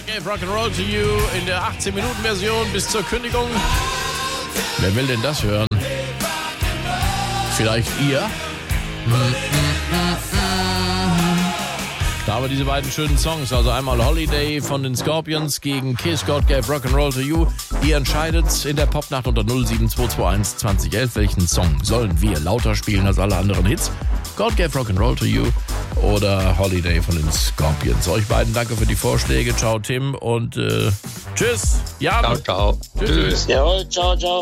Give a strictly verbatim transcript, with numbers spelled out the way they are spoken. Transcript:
gave Rock'n'Roll to You in der achtzehn-Minuten-Version bis zur Kündigung. Wer will denn das hören? Vielleicht ihr? Da haben wir diese beiden schönen Songs, also einmal Holiday von den Scorpions gegen Kiss, God Gave Rock'n'Roll to You. Ihr entscheidet in der Popnacht unter null sieben zwei zwei eins zwanzig elf, welchen Song sollen wir lauter spielen als alle anderen Hits? God Gave Rock'n'Roll to You oder Holiday von den Scorpions. Euch beiden danke für die Vorschläge. Ciao Tim und äh, tschüss. Jan. Ciao, ciao. Tschüss. Tschüss. Jawohl, ciao, ciao.